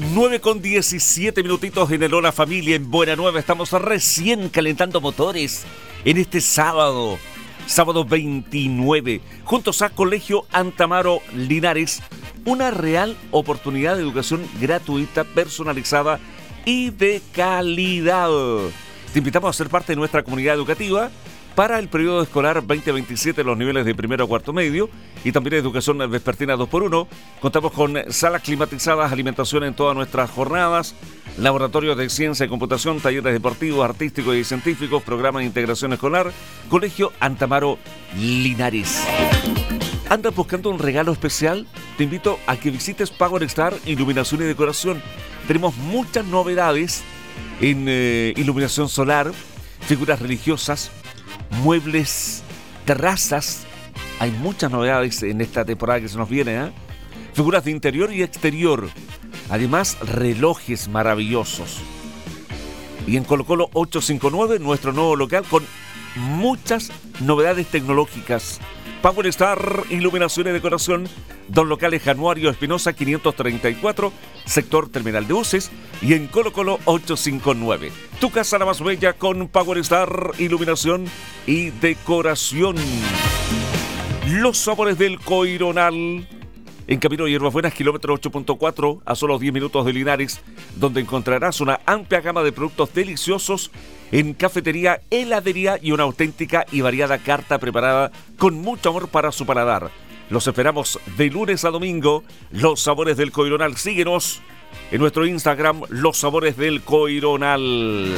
9:17 minutitos en el Hola Familia en Buena Nueva. Estamos recién calentando motores en este sábado 29, juntos a Colegio Antamaro Linares, una real oportunidad de educación gratuita, personalizada y de calidad. Te invitamos a ser parte de nuestra comunidad educativa para el periodo escolar 2027, los niveles de primero a cuarto medio y también educación vespertina 2x1. Contamos con salas climatizadas, alimentación en todas nuestras jornadas, laboratorios de ciencia y computación, talleres deportivos, artísticos y científicos, programa de integración escolar. Colegio Antamaro Linares. ¿Andas buscando un regalo especial? Te invito a que visites Power Star Iluminación y Decoración. Tenemos muchas novedades en iluminación solar, figuras religiosas, muebles, terrazas. Hay muchas novedades en esta temporada que se nos viene, figuras de interior y exterior. Además, relojes maravillosos. Y en Colo Colo 859, nuestro nuevo local con muchas novedades tecnológicas. Power Star Iluminación y Decoración, dos locales: Januario Espinosa 534, sector Terminal de Buses, y en Colo Colo 859. Tu casa la más bella con Power Star Iluminación y Decoración. Los sabores del Coironal. En Camino Hierbas Buenas, kilómetro 8.4, a solo 10 minutos de Linares, donde encontrarás una amplia gama de productos deliciosos en cafetería, heladería y una auténtica y variada carta preparada con mucho amor para su paladar. Los esperamos de lunes a domingo. Los sabores del Coironal. Síguenos en nuestro Instagram, Los Sabores del Coironal.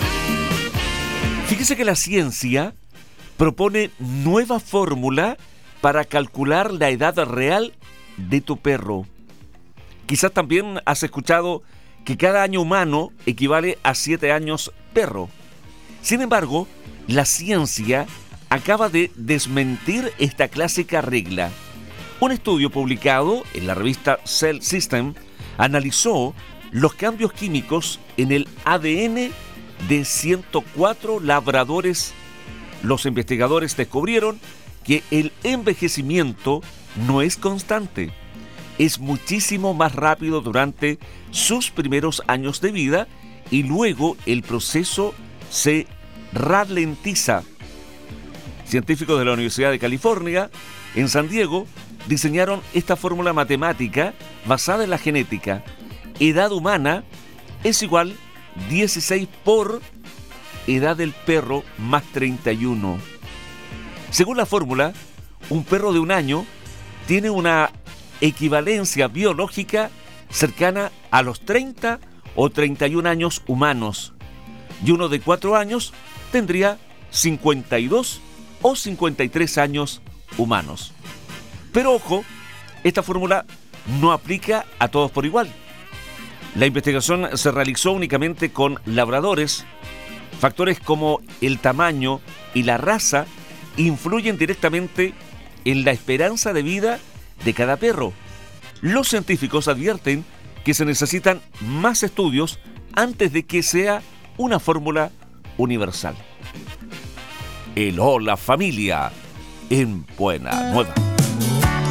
Fíjese que la ciencia propone nueva fórmula para calcular la edad real de tu perro. Quizás también has escuchado que cada año humano equivale a 7 años perro. Sin embargo, la ciencia acaba de desmentir esta clásica regla. Un estudio publicado en la revista Cell System analizó los cambios químicos en el ADN de 104 labradores. Los investigadores descubrieron que el envejecimiento no es constante. Es muchísimo más rápido durante sus primeros años de vida y luego el proceso se ralentiza. Científicos de la Universidad de California en San Diego diseñaron esta fórmula matemática basada en la genética. Edad humana es igual 16 por edad del perro más 31. Según la fórmula, un perro de un año tiene una equivalencia biológica cercana a los 30 o 31 años humanos, y uno de 4 años tendría 52 o 53 años humanos. Pero ojo, esta fórmula no aplica a todos por igual. La investigación se realizó únicamente con labradores. Factores como el tamaño y la raza influyen directamente en la esperanza de vida de cada perro. Los científicos advierten que se necesitan más estudios antes de que sea una fórmula universal. El Hola Familia en Buena Nueva.